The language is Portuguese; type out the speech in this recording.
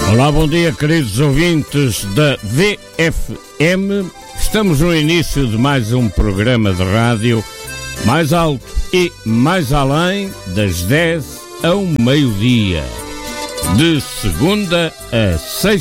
Olá, bom dia, queridos ouvintes da VFM. Estamos no início de mais um programa de rádio mais alto e mais além, das 10 ao meio-dia, de segunda a sexta.